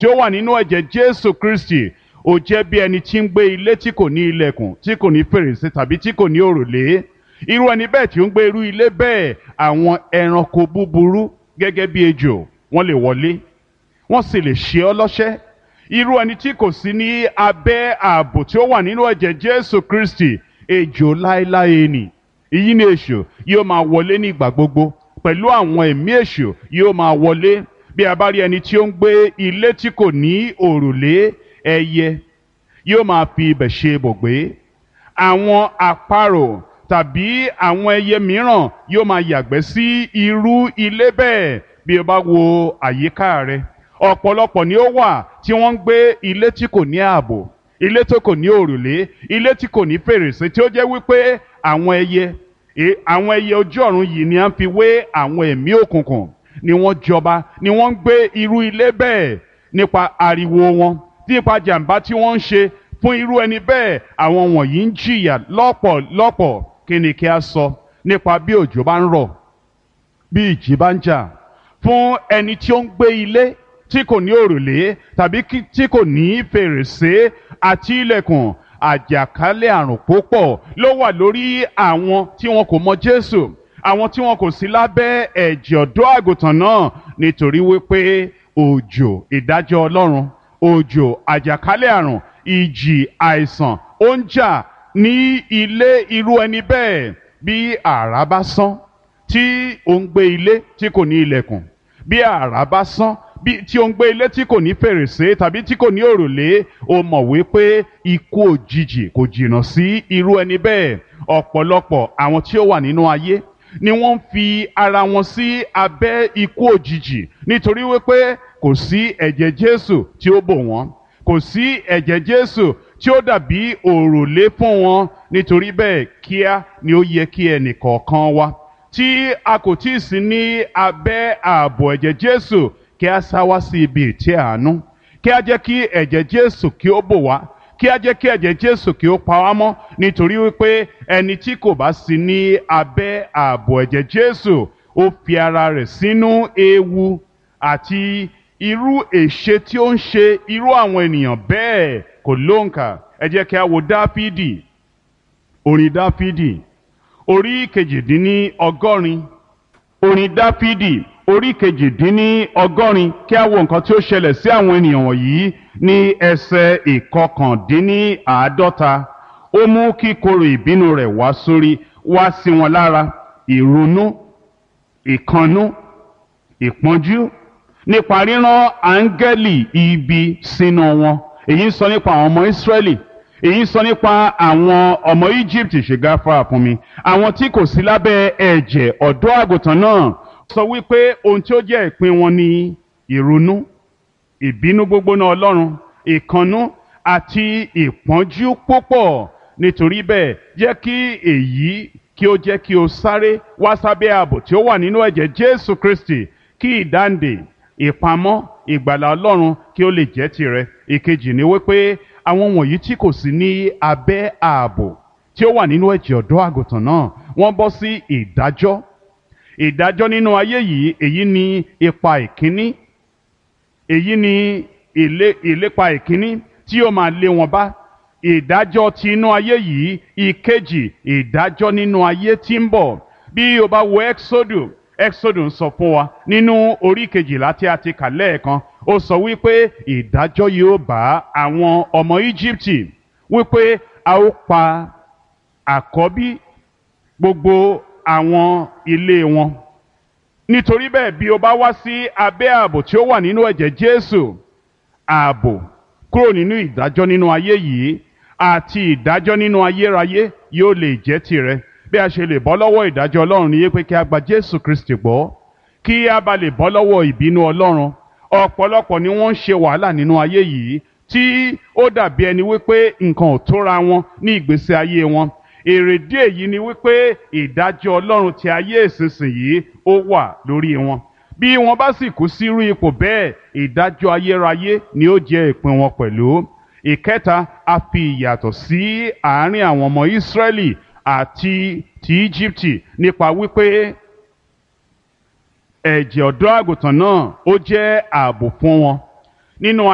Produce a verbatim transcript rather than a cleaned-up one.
tí ó wà nínú ẹ̀jẹ̀ Jésù Kristi, ó jẹ́ bí ẹni tí ń gbé ilé tí kò ní ilẹ̀kùn, tí kò ní fèrèsé tàbí tí kò ní òrùlé. Irú ẹni bẹ́ẹ̀ tí ó ń gbé irú ilé bẹ́ẹ̀, àwọn ẹranko búburú gẹ́gẹ́ bí ejò wọ́n lè wọlé, wọ́n sì lè ṣe ọ́ lọ́ṣẹ́. Irú ẹni tí kò sí ní abẹ́ ààbò tí ó wà nínú ẹ̀jẹ̀ Jésù Kristi, ejò láéláé ni. Èyí ni èṣù yóò máa wọlé ní ìgbà gbogbo, pẹ̀lú àwọn ẹ̀mí èṣù yóò máa wọlé. Bí a bá rí ẹni tí ó ń gbé ilé tí kò ní òrùlé, ẹyẹ yóò máa fi ibẹ̀ ṣe ibùgbé. Àwọn àparò tàbí àwọn ẹyẹ mìíràn yóò máa yàgbẹ́ sí irú ilé bẹ́ẹ̀. Bí o bá wo àyíká rẹ, ọ̀pọ̀lọpọ̀ ni ó wà tí wọ́n ń gbé ilé tí kò ní ààbò, ilé tó kò ní òrùlé, ilé tí kò ní fèrèsé, tí ó jẹ́ wípé àwọn ẹyẹ àwọn ẹyẹ ojú ọ̀run yìí ni a ń fi wé àwọn ẹ̀mí òkùnkùn, ni wọ́n jọba, ni wọ́n ń gbé irú ilé bẹ́ẹ̀. Nípa ariwo wọn, nípa jàǹbá tí wọ́n ń ṣe fún irú ẹni bẹ́ẹ̀, àwọn wọ̀nyí ń jìyà lọ́pọ̀lọpọ̀. Kí ni kí a sọ nípa bí òjò bá ń rọ̀, bí ìjì bá ń jà, fún ẹni tí ó ń gbé ilé tí kò ní òrùlé tàbí tí kò ní fèrèsé àti ilẹ̀kùn? Àjàkálẹ̀ àrùn púpọ̀ ló wà lórí àwọn tí wọn kò mọ Jésù, àwọn tí wọn kò sí lábẹ́ ẹ̀jẹ̀ ọ̀dọ́ àgùntàn náà, nítorí wípé òjò ìdájọ́ Ọlọ́run, òjò àjàkálẹ̀ àrùn, ìjì àìsàn ó ń jà ní ilé irú ẹni bẹ́ẹ̀. Bí àrá bá sán tí ó ń gbé ilé tí kò ní ilẹ̀kùn, bí àrá bá sán bí tí ó ń gbé ilé tí kò ní fèrèsé tàbí tí kò ní òrùlé, ó mọ̀ wípé ikú òjijì kò jìnnà sí irú ẹni bẹ́ẹ̀. Ọ̀pọ̀lọpọ̀ àwọn tí ó wà nínú ayé ni wọ́n ń fi ara wọn sí abẹ́ ikú òjijì, nítorí wípé kò sí ẹ̀jẹ̀ Jésù tí ó bò wọ́n, kò sí ẹ̀jẹ̀ Jésù tí ó dàbí òrùlé fún wọn. Nítorí bẹ́ẹ̀, kíá ni ó yẹ kí ẹnì kọ̀ọ̀kan wa tí a kò tí ì sí ní abẹ́ ààbò ẹ̀jẹ̀ Jésù, kí a sá wá sí ibi ìtẹ́ àánú, kí a jẹ́ kí ẹ̀jẹ̀ Jésù kí ó bò wá, kí a jẹ́ kí ẹ̀jẹ̀ Jésù kí ó pa wá mọ́. Nítorí wípé ẹni tí kò bá sí ní abẹ́ ààbò ẹ̀jẹ̀ Jésù, ó fi ara rẹ̀ sínú ewu àti irú èṣe tí ó ń ṣe irú àwọn ènìyàn bẹ́ẹ̀ kò lóǹkà. Ẹ jẹ́ kí a wo Dáfídì, orin Dáfídì orí kejìdínní ọgọ́rin, orin Dáfídì orí kejìdínní ọgọ́rin. Kí a wo nǹkan tí ó ṣẹlẹ̀ sí àwọn ènìyàn wọ̀nyí ní ẹsẹ̀ ìkọkàndínní àádọ́ta. Ó mú kíkorò ìbínú rẹ̀ wá sórí wá sí wọn lára, ìrunú, ìkannú, ìpọ́njú, nípa rírán áńgẹ́lì ibi sínú wọn. Èyí ń sọ nípa àwọn ọmọ Ísírẹ́lì, èyí ń sọ nípa àwọn ọmọ Íjíbítì. ṣe gáfárà fún mi, àwọn tí kò sí lábẹ́ ẹ̀jẹ̀ ọ̀dọ́ àgùntàn náà. Sọ wípé ohun tí ó jẹ́ ìpín wọn ni ìrunú, ìbínú gbógbóná Ọlọ́run, ìkannú àti ìpọ́njú púpọ̀. Nítorí bẹ́ẹ̀, jẹ́ kí èyí kí ó jẹ́ kí o sáré wá sábẹ́ ààbò tí ó wà nínú ẹ̀jẹ̀ Jésù Kristi, kí ìdáǹdè, ìpamọ́, ìgbàlà Ọlọ́run kí ó lè jẹ́ tirẹ̀. Ìkejì ni wípé àwọn wọ̀nyí tí kò sí ní abẹ́ ààbò tí ó wà nínú ẹ̀jẹ̀ ọ̀dọ́ àgùntàn náà, wọ́n bọ́ sí ìdájọ́. Ìdájọ́ nínú ayé yìí, èyí ni ipa ìkíní, èyí ni ìlépa ìkíní tí ó máa lé wọn bá. Ìdájọ́ ti inú ayé yìí. Ìkejì, ìdájọ́ nínú ayé tí ń bọ̀. Bí o bá wo Exodus, Exodus ń sọ fún wa nínú orí kejìlá tí a ti kà lẹ́ẹ̀kan, ó sọ wípé ìdájọ́ yóò bá àwọn ọmọ Íjíbítì, wípé a ó pa àkọ́bí gbogbo àwọn ilé wọn. Nítorí bẹ́ẹ̀, bí o bá wá sí abẹ́ ààbò tí ó wà nínú ẹ̀jẹ̀ Jésù, ààbò kúrò nínú ìdájọ́ nínú ayé yìí àti ìdájọ́ nínú ayérayé yóò lè jẹ́ tirẹ̀. Bí a ṣe lè bọ́ lọ́wọ́ ìdájọ́ Ọlọ́run ni pé kí a gba Jésù Kristi gbọ́, kí a bá lè bọ́ lọ́wọ́ ìbínú Ọlọ́run. Ọ̀pọ̀lọpọ̀ ni wọ́n ń ṣe wàhálà nínú ayé yìí tí ó dàbí ẹni wípé nǹkan ò tóra wọn ní ìgbésí ayé wọn. Èrèdí èyí ni wípé ìdájọ́ Ọlọ́run ti ayé ìsinsìnyí ó wà lórí wọn. Bí wọ́n bá sì kú sírú ipò bẹ́ẹ̀, ìdájọ́ ayérayé ni ó jẹ́ ìpín wọn pẹ̀lú. Ìkẹta, a fi ìyàtọ̀ sí àárín àwọn ọmọ Ísírẹ́lì àti ti Íjíbítì nípa wípé ẹ̀jẹ̀ ọ̀dọ́ àgùntàn náà ó jẹ́ ààbò fún wọn nínú